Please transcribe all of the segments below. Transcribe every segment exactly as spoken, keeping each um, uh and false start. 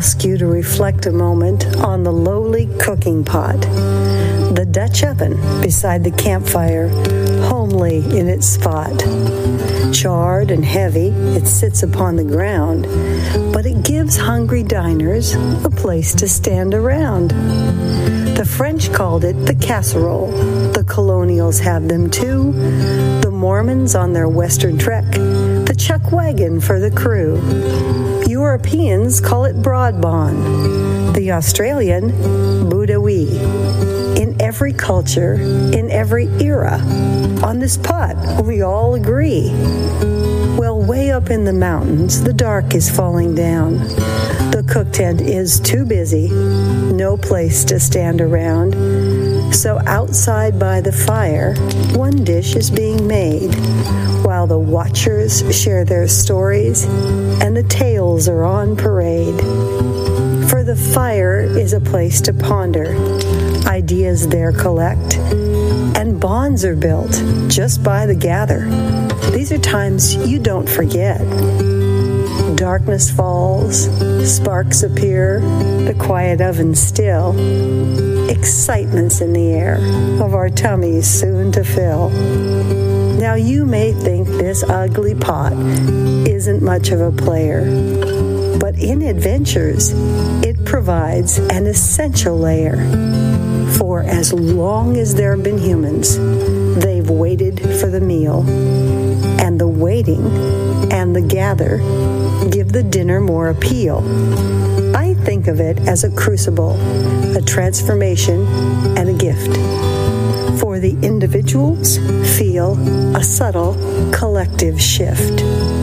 ask you to reflect a moment on the lowly cooking pot, the Dutch oven beside the campfire, homely in its spot. Charred and heavy, it sits upon the ground, but it gives hungry diners a place to stand around. The French called it the casserole. The colonials have them too. The Mormons on their western trek, the chuck wagon for the crew. Europeans call it broadband. The Australian, boudouille. In every culture, in every era, on this pot, we all agree. Well, way up in the mountains, the dark is falling down. The cook tent is too busy, no place to stand around. So outside by the fire, one dish is being made, while the watchers share their stories and the tales are on parade. For the fire is a place to ponder, ideas there collect, and bonds are built just by the gather. These are times you don't forget. Darkness falls, sparks appear, the quiet oven still. Excitement's in the air, of our tummies soon to fill. Now you may think this ugly pot isn't much of a player, but in adventures, it provides an essential layer. For as long as there have been humans, they've waited for the meal. And the waiting and the gather give the dinner more appeal. I think of it as a crucible, a transformation, and a gift. For the individuals feel a subtle collective shift.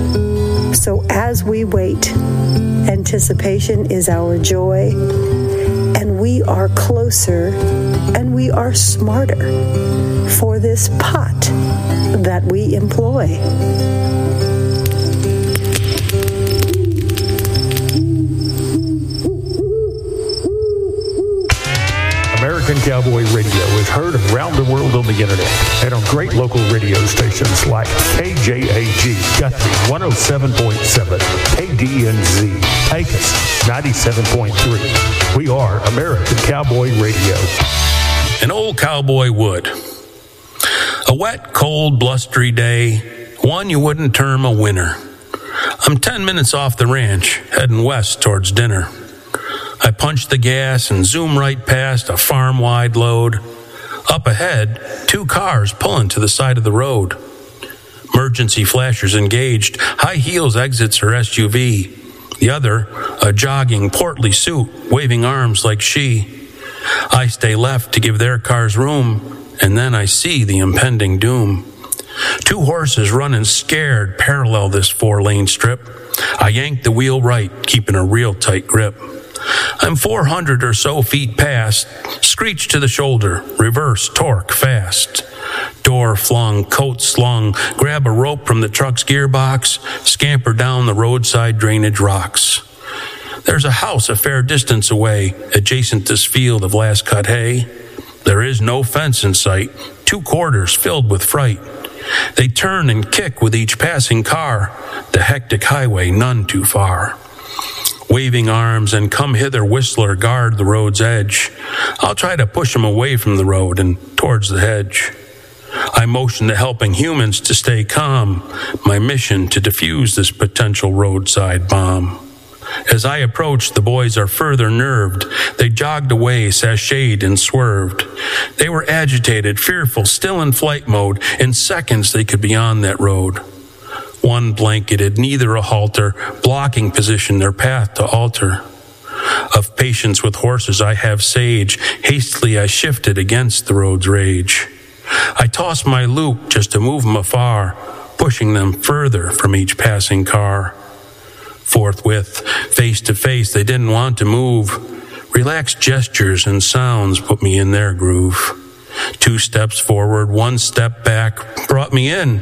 So as we wait, anticipation is our joy, and we are closer and we are smarter for this pot that we employ. American Cowboy Radio is heard around the world on the internet and on great local radio stations like K J A G Guthrie one oh seven point seven, K D N Z Pecos ninety-seven point three. We are American Cowboy Radio. An old cowboy would. A wet, cold, blustery day, one you wouldn't term a winter. I'm ten minutes off the ranch, heading west towards dinner. I punch the gas and zoom right past a farm-wide load. Up ahead, two cars pulling to the side of the road. Emergency flashers engaged, high heels exits her S U V. The other, a jogging, portly suit, waving arms like she. I stay left to give their cars room, and then I see the impending doom. Two horses running scared parallel this four-lane strip. I yank the wheel right, keeping a real tight grip. I'm four hundred or so feet past, screech to the shoulder, reverse, torque, fast. Door flung, coat slung, grab a rope from the truck's gearbox, scamper down the roadside drainage rocks. There's a house a fair distance away, adjacent this field of last cut hay. There is no fence in sight, two quarters filled with fright. They turn and kick with each passing car, the hectic highway none too far. Waving arms and come hither whistler guard the road's edge. I'll try to push him away from the road and towards the hedge. I motion the helping humans to stay calm, my mission to defuse this potential roadside bomb. As I approach, the boys are further nerved. They jogged away, sashayed and swerved. They were agitated, fearful, still in flight mode. In seconds they could be on that road. One blanketed, neither a halter, blocking position their path to alter. Of patience with horses I have sage. Hastily I shifted against the road's rage. I tossed my loop just to move them afar, pushing them further from each passing car. Forthwith, face to face, they didn't want to move. Relaxed gestures and sounds put me in their groove. Two steps forward, one step back, brought me in.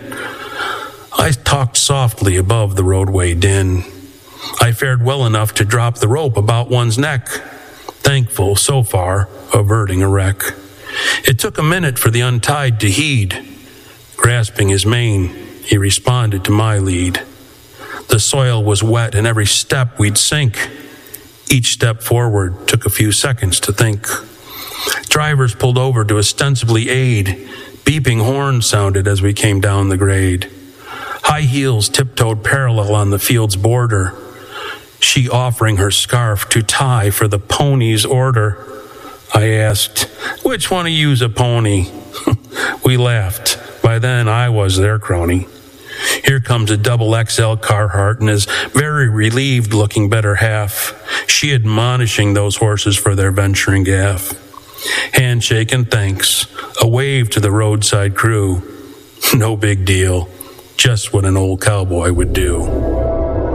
I talked softly above the roadway din. I fared well enough to drop the rope about one's neck, thankful so far, averting a wreck. It took a minute for the untied to heed. Grasping his mane, he responded to my lead. The soil was wet, and every step we'd sink. Each step forward took a few seconds to think. Drivers pulled over to ostensibly aid. Beeping horns sounded as we came down the grade. High heels tiptoed parallel on the field's border, she offering her scarf to tie for the pony's order. I asked, "Which one of you's a pony?" We laughed. By then, I was their crony. Here comes a double X L Carhartt and his very relieved looking better half. She admonishing those horses for their venturing gaff. Handshake and thanks. A wave to the roadside crew. No big deal. Just what an old cowboy would do.